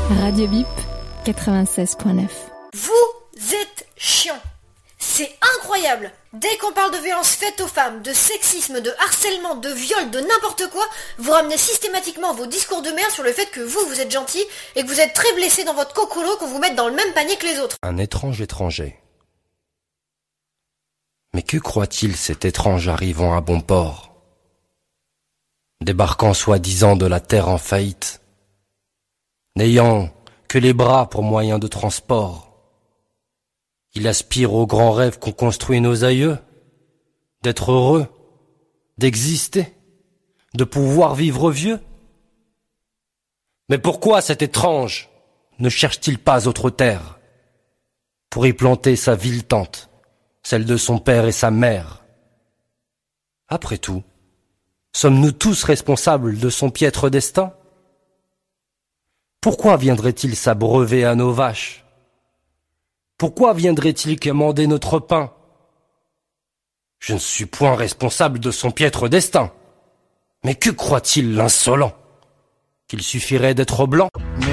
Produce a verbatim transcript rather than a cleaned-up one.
Radio Bip quatre-vingt-seize point neuf. Vous êtes chiant. C'est incroyable. Dès qu'on parle de violences faites aux femmes, de sexisme, de harcèlement, de viol, de n'importe quoi, vous ramenez systématiquement vos discours de merde sur le fait que vous, vous êtes gentil et que vous êtes très blessé dans votre cocolo qu'on vous mette dans le même panier que les autres. Un étrange étranger. Mais que croit-il cet étrange arrivant à bon port, débarquant soi-disant de la terre en faillite, n'ayant que les bras pour moyen de transport? Il aspire aux grands rêves qu'ont construits nos aïeux, d'être heureux, d'exister, de pouvoir vivre vieux. Mais pourquoi cet étrange ne cherche-t-il pas autre terre pour y planter sa ville tente, celle de son père et sa mère? Après tout, sommes-nous tous responsables de son piètre destin? Pourquoi viendrait-il s'abreuver à nos vaches? Pourquoi viendrait-il quémander notre pain? Je ne suis point responsable de son piètre destin. Mais que croit-il l'insolent? Qu'il suffirait d'être blanc?